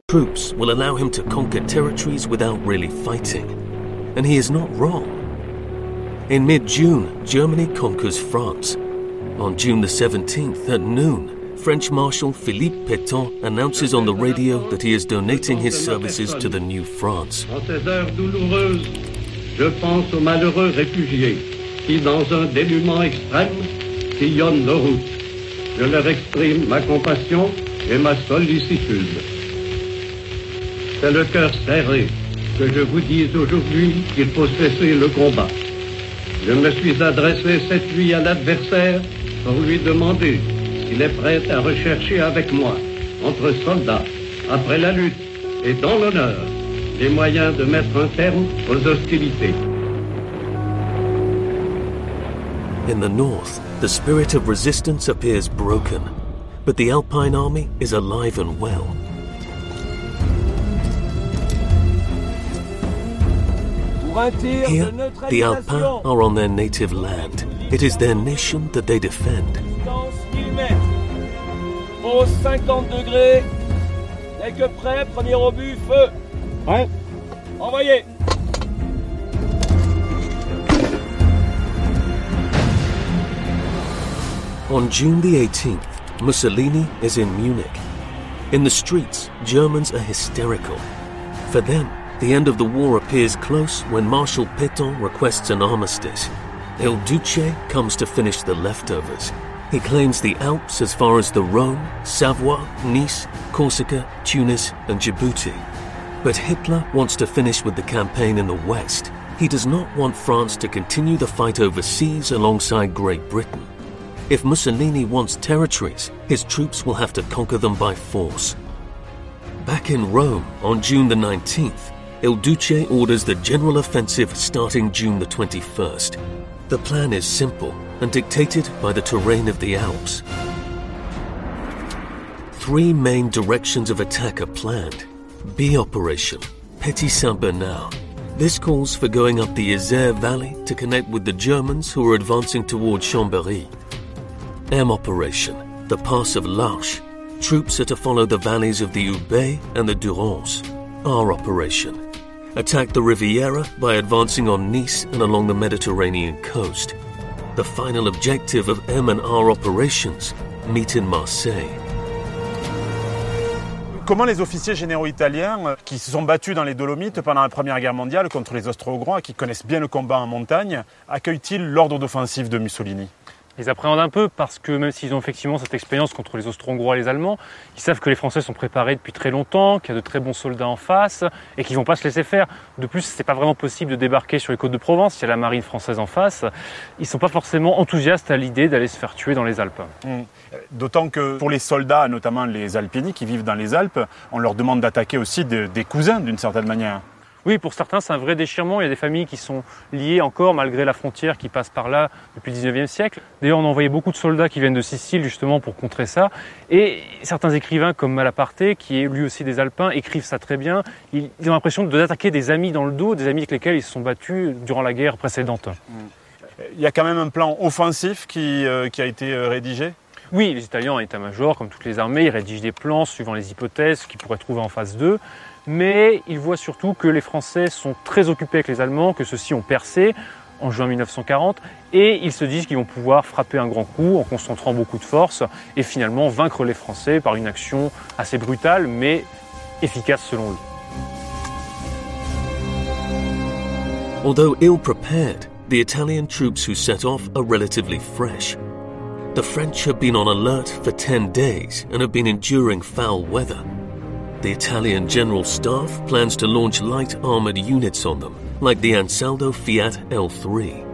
troops will allow him to conquer territories without really fighting. And he is not wrong. In mid-June, Germany conquers France. On June the 17th at noon, French Marshal Philippe Pétain announces on the radio that he is donating his services to the new France. En ces heures douloureuses, je pense aux malheureux réfugiés qui, dans un dénuement extrême, sillonnent nos routes. Je leur exprime ma compassion et ma sollicitude. C'est le cœur serré que je vous dis aujourd'hui qu'il faut cesser le combat. Je me suis adressé cette nuit à l'adversaire pour lui demander s'il est prêt à rechercher avec moi, entre soldats, après la lutte et dans l'honneur, les moyens de mettre un terme aux hostilités. In the north, the spirit of resistance appears broken, but the Alpine army is alive and well. Here, the Alpins are on their native land. It is their nation that they defend. Au 50 degrés. Dès que prêt, premier obus, feu. Ouais. Envoyez. On June the 18th, Mussolini is in Munich. In the streets, Germans are hysterical. For them, the end of the war appears close when Marshal Pétain requests an armistice. Il Duce comes to finish the leftovers. He claims the Alps as far as the Rhone, Savoie, Nice, Corsica, Tunis, and Djibouti. But Hitler wants to finish with the campaign in the west. He does not want France to continue the fight overseas alongside Great Britain. If Mussolini wants territories, his troops will have to conquer them by force. Back in Rome, on June the 19th, Il Duce orders the general offensive starting June the 21st. The plan is simple and dictated by the terrain of the Alps. 3 main directions of attack are planned. B Operation, Petit Saint-Bernard. This calls for going up the Isère Valley to connect with the Germans who are advancing towards Chambéry. M Operation, the Pass of l'Arche. Troops are to follow the valleys of the Ubaye and the Durance. R Operation, attack the Riviera by advancing on Nice and along the Mediterranean coast. The final objective of M and R operations, meet in Marseille. Comment les officiers généraux italiens, qui se sont battus dans les Dolomites pendant la Première Guerre mondiale contre les Austro-Hongrois, qui connaissent bien le combat en montagne, accueillent-ils l'ordre d'offensive de Mussolini ? Ils appréhendent un peu parce que même s'ils ont effectivement cette expérience contre les Austro-Hongrois et les Allemands, ils savent que les Français sont préparés depuis très longtemps, qu'il y a de très bons soldats en face et qu'ils vont pas se laisser faire. De plus, c'est pas vraiment possible de débarquer sur les côtes de Provence, il y a la marine française en face. Ils sont pas forcément enthousiastes à l'idée d'aller se faire tuer dans les Alpes. D'autant que pour les soldats, notamment les Alpini qui vivent dans les Alpes, on leur demande d'attaquer aussi des cousins d'une certaine manière. Oui, pour certains, c'est un vrai déchirement. Il y a des familles qui sont liées encore, malgré la frontière qui passe par là depuis le 19e siècle. D'ailleurs, on a envoyé beaucoup de soldats qui viennent de Sicile, justement, pour contrer ça. Et certains écrivains, comme Malaparte, qui est lui aussi des Alpins, écrivent ça très bien. Ils ont l'impression d'attaquer des amis dans le dos, des amis avec lesquels ils se sont battus durant la guerre précédente. Il y a quand même un plan offensif qui a été rédigé ? Oui, les Italiens en état-major, comme toutes les armées, ils rédigent des plans suivant les hypothèses qu'ils pourraient trouver en face d'eux. Mais ils voient surtout que les Français sont très occupés avec les Allemands, que ceux-ci ont percé en juin 1940, et ils se disent qu'ils vont pouvoir frapper un grand coup en concentrant beaucoup de force et finalement vaincre les Français par une action assez brutale, mais efficace selon eux. Although ill-prepared, the Italian troops who set off are relatively fresh. The French have been on alert for 10 days and have been enduring foul weather. The Italian General Staff plans to launch light armoured units on them, like the Ansaldo Fiat L3.